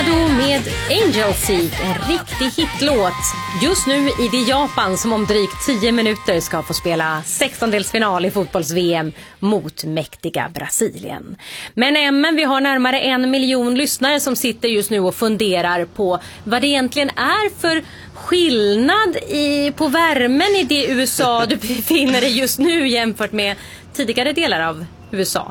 Sado med Angel Seek, en riktig hitlåt. Just nu i det Japan som om drygt 10 minuter ska få spela 16-delsfinal i fotbolls-VM mot mäktiga Brasilien. Men vi har närmare 1 miljon lyssnare som sitter just nu och funderar på vad det egentligen är för skillnad på värmen i det USA du befinner dig just nu jämfört med tidigare delar av USA.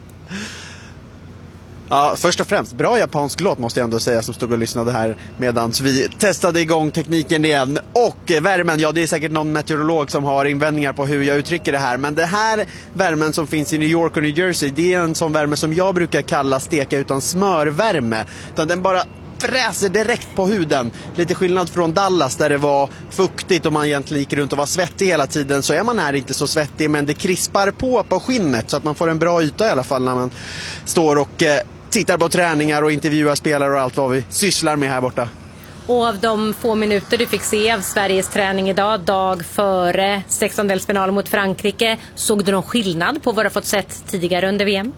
Ja, först och främst, bra japansk låt måste jag ändå säga, som stod och lyssnade här medan vi testade igång tekniken igen. Och värmen, ja det är säkert någon meteorolog som har invändningar på hur jag uttrycker det här. Men det här värmen som finns i New York och New Jersey, det är en sån värme som jag brukar kalla steka utan smörvärme. Utan den bara fräser direkt på huden. Lite skillnad från Dallas där det var fuktigt och man egentligen gick runt och var svettig hela tiden, så är man här inte så svettig, men det krispar på skinnet så att man får en bra yta i alla fall när man står och tittar på träningar och intervjuar spelare och allt vad vi sysslar med här borta. Och av de få minuter du fick se av Sveriges träning idag, dag före 16-delsfinalen mot Frankrike, såg du någon skillnad på vad du fått sett tidigare under VM?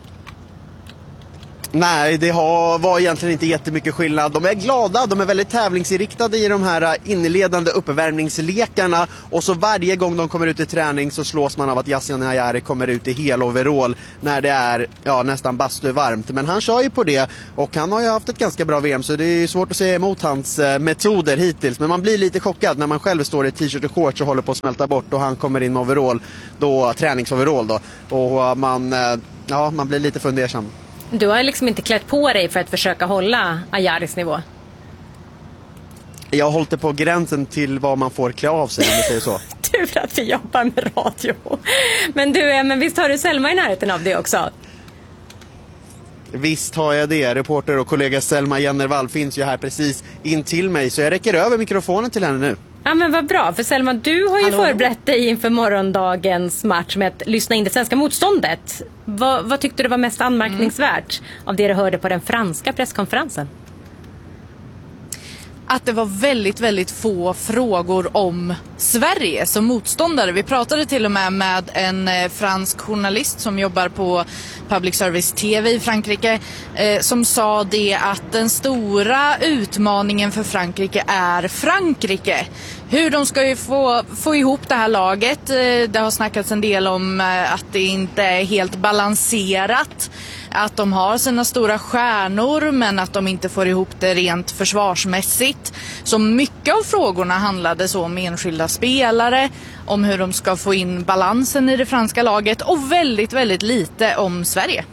Nej, det var egentligen inte jättemycket skillnad. De är glada, de är väldigt tävlingsinriktade i de här inledande uppvärmningslekarna. Och så varje gång de kommer ut i träning så slås man av att Yasin Ayari kommer ut i hel overall när det är nästan bastuvarmt. Men han kör ju på det och han har ju haft ett ganska bra VM, så det är svårt att säga emot hans metoder hittills. Men man blir lite chockad när man själv står i t-shirt och shorts och håller på att smälta bort och han kommer in med overall, träningsoverall då. Och man blir lite fundersam. Du har liksom inte klätt på dig för att försöka hålla Ayaris nivå. Jag har hållit det på gränsen till vad man får klä av sig, om vi säger så. Tur att vi jobbar med radio. Men visst har du Selma i närheten av det också? Visst har jag det. Reporter och kollega Selma Jennervall finns ju här precis in till mig, så jag räcker över mikrofonen till henne nu. Ja, men vad bra, för Selma, du har ju förberett dig inför morgondagens match med att lyssna in det svenska motståndet. Vad tyckte du var mest anmärkningsvärt av det du hörde på den franska presskonferensen? Att det var väldigt, väldigt få frågor om Sverige som motståndare. Vi pratade till och med en fransk journalist som jobbar på Public Service TV i Frankrike som sa det att den stora utmaningen för Frankrike är Frankrike. Hur de ska ju få ihop det här laget. Det har snackats en del om att det inte är helt balanserat. Att de har sina stora stjärnor men att de inte får ihop det rent försvarsmässigt. Så mycket av frågorna handlade så om enskilda spelare, om hur de ska få in balansen i det franska laget och väldigt, väldigt lite om Sverige.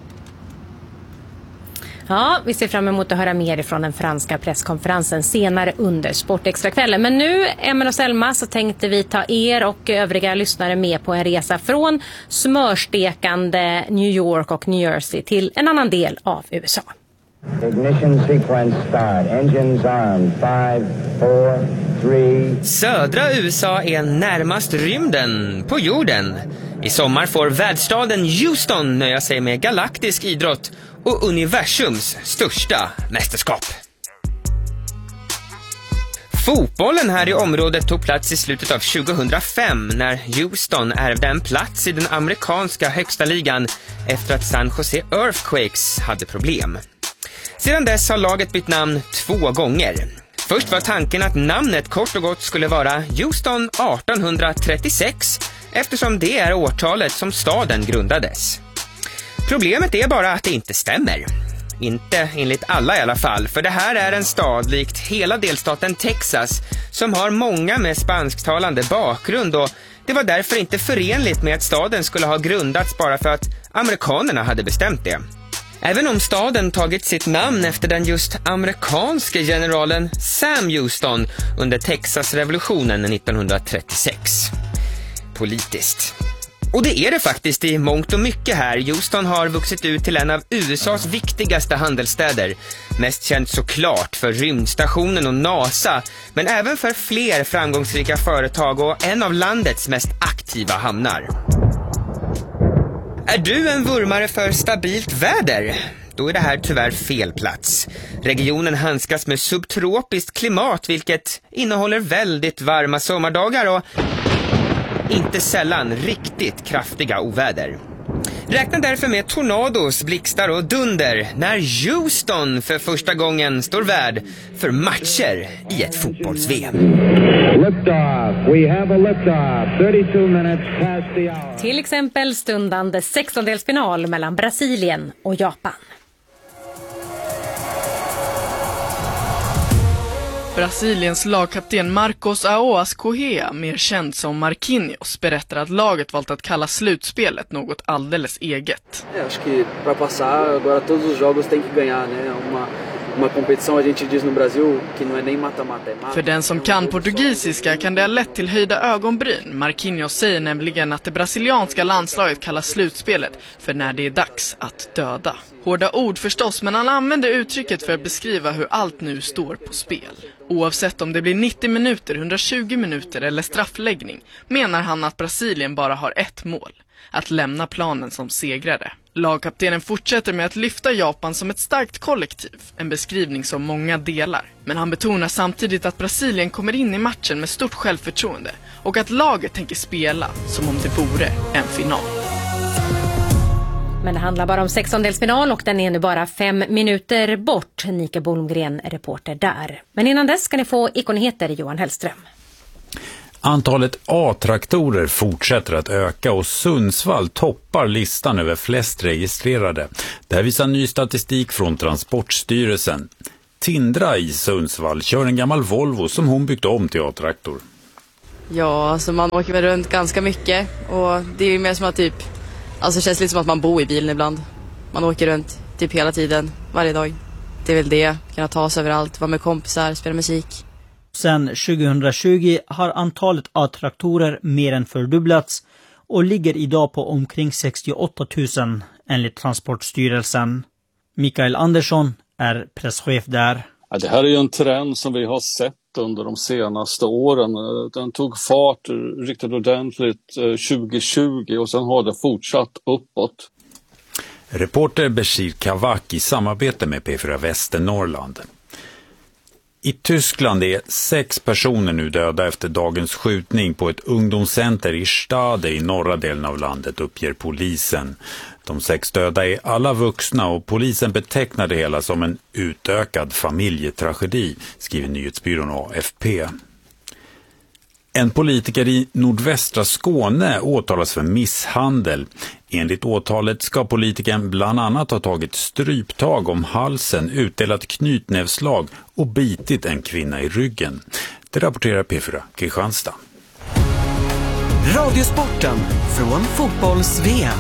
Ja, vi ser fram emot att höra mer ifrån den franska presskonferensen senare under Sportextrakvällen. Men nu, Emma och Selma, så tänkte vi ta er och övriga lyssnare med på en resa från smörstekande New York och New Jersey till en annan del av USA. Ignition sequence start. Engines on. 5, 4, 3. Södra USA är närmast rymden på jorden. I sommar får världsstaden Houston nöja sig med galaktisk idrott och universums största mästerskap. Fotbollen här i området tog plats i slutet av 2005 när Houston ärvde en plats i den amerikanska högsta ligan efter att San Jose Earthquakes hade problem. Sedan dess har laget bytt namn 2 gånger. Först var tanken att namnet kort och gott skulle vara Houston 1836 eftersom det är årtalet som staden grundades. Problemet är bara att det inte stämmer. Inte enligt alla i alla fall, för det här är en stad likt hela delstaten Texas som har många med spansktalande bakgrund och det var därför inte förenligt med att staden skulle ha grundats bara för att amerikanerna hade bestämt det. Även om staden tagit sitt namn efter den just amerikanske generalen Sam Houston under Texas-revolutionen 1936. Politiskt. Och det är det faktiskt i mångt och mycket här. Houston har vuxit ut till en av USAs viktigaste handelsstäder. Mest känt såklart för rymdstationen och NASA, men även för fler framgångsrika företag och en av landets mest aktiva hamnar. Är du en vurmare för stabilt väder? Då är det här tyvärr fel plats. Regionen handskas med subtropiskt klimat vilket innehåller väldigt varma sommardagar och inte sällan riktigt kraftiga oväder. Räkna därför med tornados, blixtar och dunder när Houston för första gången står värd för matcher i ett fotbolls-VM. Liftoff. We have a liftoff. 32 minutes past the hour. Till exempel stundande 16-delsfinal mellan Brasilien och Japan. Brasiliens lagkapten Marcos Aoas Correa, mer känd som Marquinhos, berättar att laget valt att kalla slutspelet något alldeles eget. Jag acho para passar agora todos os jogos tem que ganhar, né? Uma competição a gente diz no Brasil que não é nem mata-mata. För den som kan portugisiska kan det ha lett till höjda ögonbryn. Marquinhos säger nämligen att det brasilianska landslaget kallar slutspelet för när det är dags att döda. Hårda ord förstås, men han använder uttrycket för att beskriva hur allt nu står på spel. Oavsett om det blir 90 minuter, 120 minuter eller straffläggning menar han att Brasilien bara har ett mål: att lämna planen som segrare. Lagkaptenen fortsätter med att lyfta Japan som ett starkt kollektiv, en beskrivning som många delar. Men han betonar samtidigt att Brasilien kommer in i matchen med stort självförtroende och att laget tänker spela som om det vore en final. Men det handlar bara om 16-delsfinal och den är nu bara 5 minuter bort. Nika Bolmgren, reporter där. Men innan dess ska ni få ikonheter, Johan Hellström. Antalet A-traktorer fortsätter att öka och Sundsvall toppar listan över flest registrerade. Det här visar ny statistik från Transportstyrelsen. Tindra i Sundsvall kör en gammal Volvo som hon byggt om till A-traktor. Ja, alltså man åker väl runt ganska mycket och det är ju mer som att alltså det känns lite som att man bor i bilen ibland. Man åker runt typ hela tiden, varje dag. Det är väl det, kunna ta sig överallt, vara med kompisar, spela musik. Sen 2020 har antalet A-traktorer mer än fördubblats och ligger idag på omkring 68 000 enligt Transportstyrelsen. Mikael Andersson är presschef där. Ja, det här är ju en trend som vi har sett under de senaste åren. Den tog fart riktigt ordentligt 2020 och sen har det fortsatt uppåt. Reporter Bashir Kavak i samarbete med P4 Västernorrland. I Tyskland är 6 personer nu döda efter dagens skjutning på ett ungdomscenter i Stade i norra delen av landet, uppger polisen. De 6 döda är alla vuxna och polisen betecknar det hela som en utökad familjetragedi, skriver nyhetsbyrån AFP. En politiker i nordvästra Skåne åtalas för misshandel. Enligt åtalet ska politikern bland annat ha tagit stryptag om halsen, utdelat knytnävslag och bitit en kvinna i ryggen. Det rapporterar P4 Kristianstad. Radiosporten från fotbolls-VM.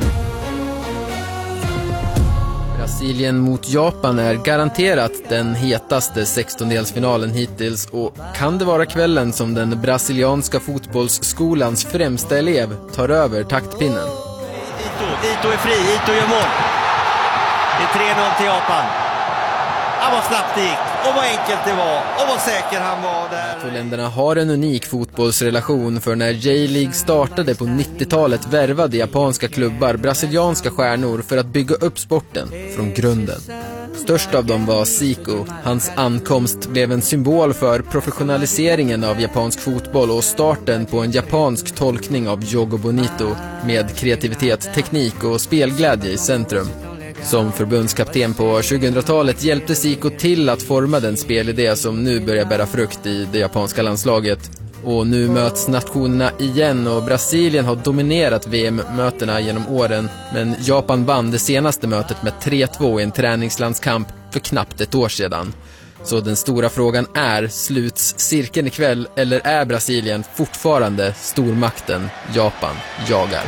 Brasilien mot Japan är garanterat den hetaste 16-delsfinalen hittills och kan det vara kvällen som den brasilianska fotbollsskolans främsta elev tar över taktpinnen. Ito är fri, Ito gör mål. Det är 3-0 till Japan. Vad snabbt det gick och vad enkelt det var och vad säker han var där. Två länderna har en unik fotbollsrelation, för när J-League startade på 90-talet värvade japanska klubbar brasilianska stjärnor för att bygga upp sporten från grunden. Störst av dem var Zico. Hans ankomst blev en symbol för professionaliseringen av japansk fotboll och starten på en japansk tolkning av Jogo Bonito med kreativitet, teknik och spelglädje i centrum. Som förbundskapten på 2000-talet hjälpte Zico till att forma den spelidé som nu börjar bära frukt i det japanska landslaget. Och nu möts nationerna igen och Brasilien har dominerat VM-mötena genom åren, men Japan vann det senaste mötet med 3-2 i en träningslandskamp för knappt ett år sedan. Så den stora frågan är, sluts cirkeln ikväll eller är Brasilien fortfarande stormakten Japan jagar?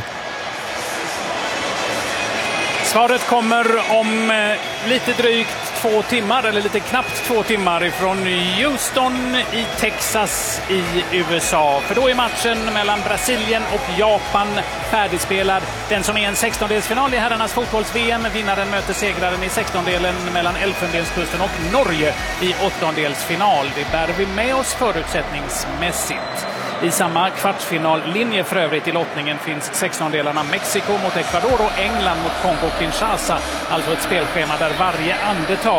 Svaret kommer om lite drygt 2 timmar, eller lite knappt 2 timmar ifrån Houston i Texas i USA. För då är matchen mellan Brasilien och Japan färdigspelad. Den som är en 16-delsfinal i herrarnas fotbolls-VM. Vinnaren möter segraren i 16-delen mellan Elfenbenskusten och Norge i 8-delsfinal. Det bär vi med oss förutsättningsmässigt. I samma kvartsfinallinje för övrigt i lottningen finns 16-delarna Mexiko mot Ecuador och England mot Kongo-Kinshasa. Alltså ett spelschema där varje andetag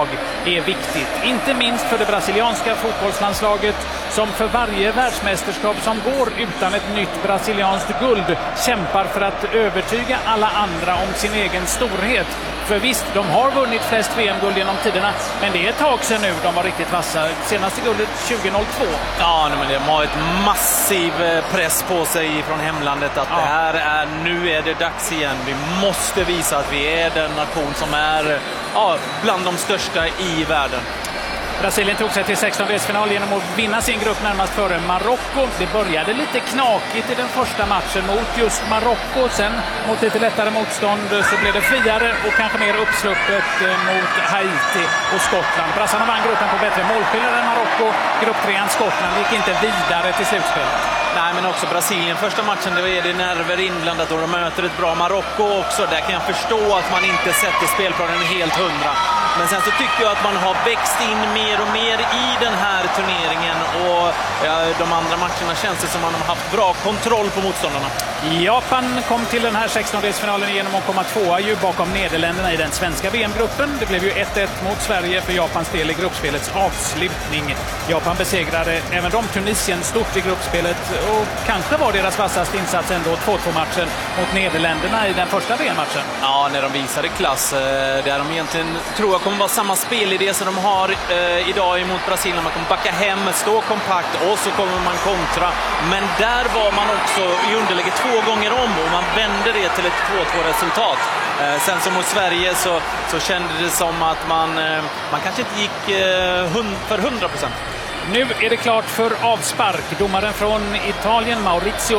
är viktigt. Inte minst för det brasilianska fotbollslandslaget som för varje världsmästerskap som går utan ett nytt brasilianskt guld kämpar för att övertyga alla andra om sin egen storhet. För visst, de har vunnit flest VM-guld genom tiderna, men det är ett tag sedan nu de var riktigt vassa. Senaste guldet 2002. Ja, men de har ett massiv press på sig från hemlandet att det här är, nu är det dags igen. Vi måste visa att vi är den nation som är bland de största i världen. Brasilien tog sig till 16-delsfinal genom att vinna sin grupp närmast före Marocko. Det började lite knakigt i den första matchen mot just Marocko. Sen mot lite lättare motstånd så blev det friare och kanske mer uppsluppet mot Haiti och Skottland. Brassarna vann gruppen på bättre målskillnad än Marocko. Grupp 3 Skottland gick inte vidare till slutspelet. Nej, men också Brasilien. Första matchen, det är det nerver inblandat och de möter ett bra Marocko också. Där kan jag förstå att man inte sätter spelplanen helt 100. Men sen så tycker jag att man har växt in mer och mer i den här turneringen och de andra matcherna känns det som man har haft bra kontroll på motståndarna. Japan kom till den här 16-delsfinalen genom att komma tvåa ju bakom Nederländerna i den svenska VM-gruppen. Det blev ju 1-1 mot Sverige för Japans del i gruppspelets avslutning. Japan besegrade även de Tunisien stort i gruppspelet och kanske var deras vassaste insats ändå 2-2-matchen mot Nederländerna i den första VM-matchen. Ja, när de visade klass där de egentligen tror jag kommer vara samma spelidé som de har idag emot Brasilien. Man kommer backa hem, stå kompakt och så kommer man kontra. Men där var man också i underläge 2 gånger om och man vände det till ett 2-2-resultat. Sen som mot Sverige så kände det som att man kanske inte gick för 100%. Nu är det klart för avspark. Domaren från Italien, Maurizio